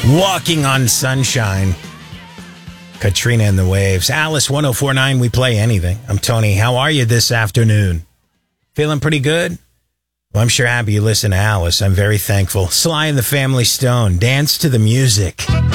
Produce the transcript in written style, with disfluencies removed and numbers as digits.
Walking on Sunshine. Katrina and the Waves. Alice 1049, we play anything. I'm Tony. How are you this afternoon? Feeling pretty good? Well, I'm sure happy you listen to Alice. I'm very thankful. Sly and the Family Stone. Dance to the music.